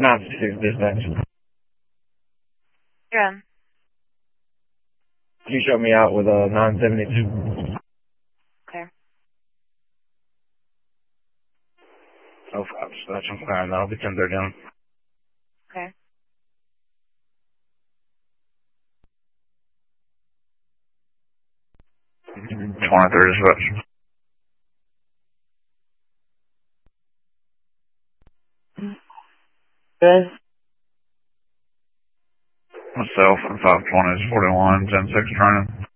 956 dispatch. Yeah. Can you show me out with a 972? Okay. Oh, dispatch, I'm fine. That'll be 10:30 on. Okay. Mm-hmm. 23 dispatch. Good. Myself, 520 is 41, 10-6 training.